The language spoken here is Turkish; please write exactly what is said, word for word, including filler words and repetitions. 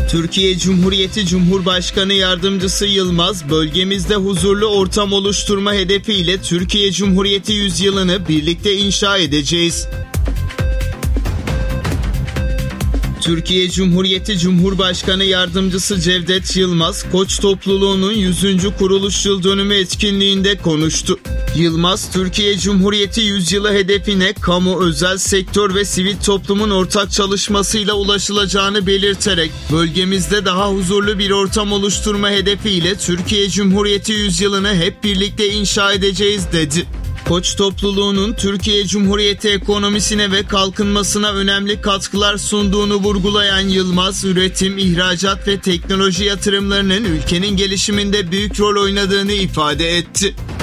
Türkiye Cumhuriyeti Cumhurbaşkanı Yardımcısı Yılmaz, bölgemizde huzurlu ortam oluşturma hedefiyle Türkiye Cumhuriyeti yüzyılını birlikte inşa edeceğiz. Türkiye Cumhuriyeti Cumhurbaşkanı Yardımcısı Cevdet Yılmaz, Koç topluluğunun yüzüncü kuruluş yıl dönümü etkinliğinde konuştu. Yılmaz, Türkiye Cumhuriyeti yüzyılı hedefine kamu, özel sektör ve sivil toplumun ortak çalışmasıyla ulaşılacağını belirterek, bölgemizde daha huzurlu bir ortam oluşturma hedefiyle Türkiye Cumhuriyeti yüzyılını hep birlikte inşa edeceğiz dedi. Koç topluluğunun Türkiye Cumhuriyeti ekonomisine ve kalkınmasına önemli katkılar sunduğunu vurgulayan Yılmaz, üretim, ihracat ve teknoloji yatırımlarının ülkenin gelişiminde büyük rol oynadığını ifade etti.